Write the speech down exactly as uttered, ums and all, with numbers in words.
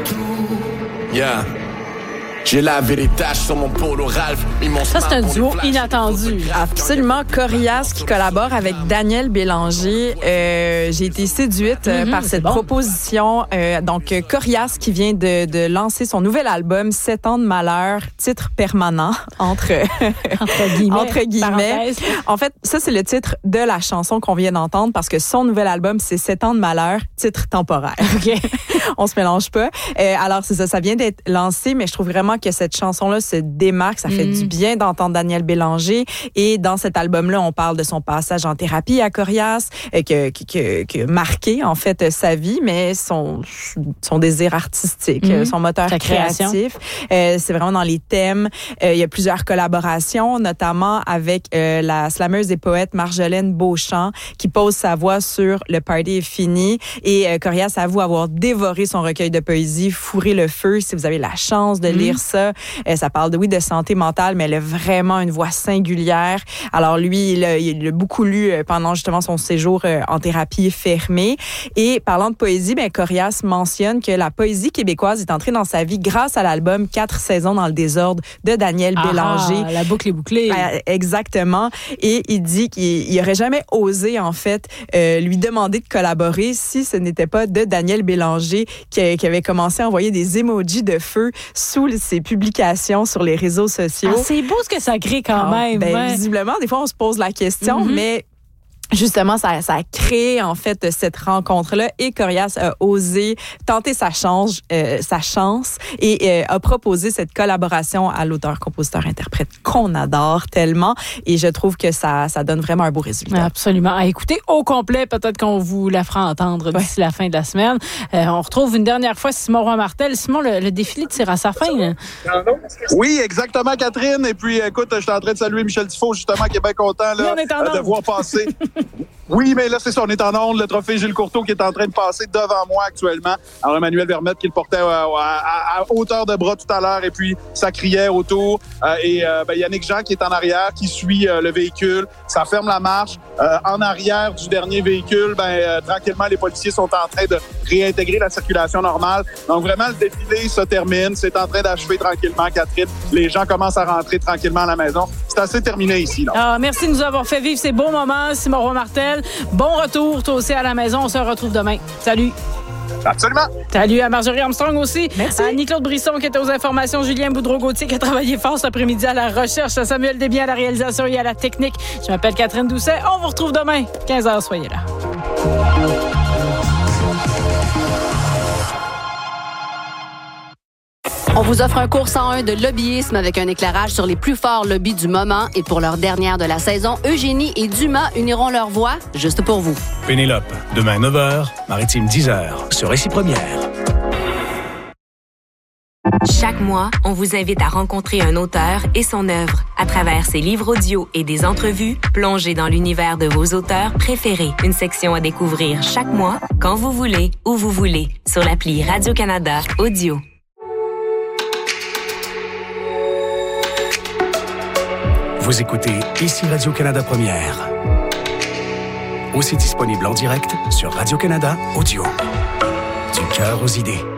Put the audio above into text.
Yeah. J'ai lavé les taches sur mon polo Ralph. Ça, c'est un duo inattendu. Absolument. Corias qui collabore avec Daniel Bélanger. Euh, j'ai été séduite mm-hmm, par cette bon. proposition. Euh, donc, Corias qui vient de, de lancer son nouvel album, Sept ans de malheur, titre permanent, entre, entre guillemets. entre guillemets. En fait, ça, c'est le titre de la chanson qu'on vient d'entendre parce que son nouvel album, c'est Sept ans de malheur, titre temporaire. OK. On se mélange pas. Euh, alors, c'est ça, ça vient d'être lancé, mais je trouve vraiment que cette chanson-là se démarque. Ça fait mmh. du bien d'entendre Daniel Bélanger. Et dans cet album-là, on parle de son passage en thérapie à Corias, euh, que, que, que marqué, en fait, sa vie, mais son, son désir artistique, mmh. son moteur Sa créatif. Euh, c'est vraiment dans les thèmes. Euh, il y a plusieurs collaborations, notamment avec euh, la slameuse et poète Marjolaine Beauchamp, qui pose sa voix sur Le Party est fini. Et euh, Corias avoue avoir dévoré son recueil de poésie, Fourrer le feu, si vous avez la chance de lire mmh. ça. Euh, ça parle, de, oui, de santé mentale, mais elle a vraiment une voix singulière. Alors lui, il a, il a beaucoup lu pendant justement son séjour euh, en thérapie fermée. Et parlant de poésie, ben, Corias mentionne que la poésie québécoise est entrée dans sa vie grâce à l'album Quatre saisons dans le désordre de Daniel ah, Bélanger. La boucle est bouclée. Euh, exactement. Et il dit qu'il n'aurait jamais osé, en fait, euh, lui demander de collaborer si ce n'était pas de Daniel Bélanger qui, qui avait commencé à envoyer des emojis de feu sous ses publications sur les réseaux sociaux. Ah, c'est beau ce que ça crée quand ah, même. Ben, ouais. Visiblement, des fois, on se pose la question, mm-hmm. mais justement, ça, ça a créé, en fait, cette rencontre-là. Et Corias a osé tenter sa chance, euh, sa chance et euh, a proposé cette collaboration à l'auteur-compositeur-interprète qu'on adore tellement. Et je trouve que ça, ça donne vraiment un beau résultat. Absolument. À écouter au complet, peut-être qu'on vous la fera entendre d'ici ouais. la fin de la semaine. Euh, on retrouve une dernière fois Simon Roy-Martel. Simon, le, le défilé tire à sa fin. Là. Oui, exactement, Catherine. Et puis, écoute, je suis en train de saluer Michel Dufault, justement, qui est bien content là, de voir passer... Oui, mais là, c'est ça, on est en onde. Le trophée Gilles Courteau qui est en train de passer devant moi actuellement. Alors, Emmanuel Vermette qui le portait à, à, à hauteur de bras tout à l'heure et puis ça criait autour. Euh, et euh, ben, Yannick Jean qui est en arrière, qui suit euh, le véhicule. Ça ferme la marche. Euh, en arrière du dernier véhicule, ben euh, tranquillement, les policiers sont en train de réintégrer la circulation normale. Donc, vraiment, le défilé se termine. C'est en train d'achever tranquillement, Catherine. Les gens commencent à rentrer tranquillement à la maison. C'est assez terminé ici. Là. Ah, merci de nous avoir fait vivre ces beaux moments, Simon Roy-Martel. Bon retour, toi aussi, à la maison. On se retrouve demain. Salut. Absolument. Salut à Marjorie Armstrong aussi. Merci. À Annie-Claude Brisson qui était aux informations. Julien Boudreau-Gauthier qui a travaillé fort cet après-midi à la recherche. À Samuel Desbiens à la réalisation et à la technique. Je m'appelle Catherine Doucet. On vous retrouve demain, quinze heures. Soyez là. On vous offre un cours cent un de lobbyisme avec un éclairage sur les plus forts lobbies du moment. Et pour leur dernière de la saison, Eugénie et Dumas uniront leurs voix juste pour vous. Pénélope, demain neuf heures, Maritime dix heures, sur Récit Première. Chaque mois, on vous invite à rencontrer un auteur et son œuvre. À travers ses livres audio et des entrevues, plongez dans l'univers de vos auteurs préférés. Une section à découvrir chaque mois, quand vous voulez, où vous voulez, sur l'appli Radio-Canada Audio. Vous écoutez ici Radio-Canada Première. Aussi disponible en direct sur Radio-Canada Audio. Du cœur aux idées.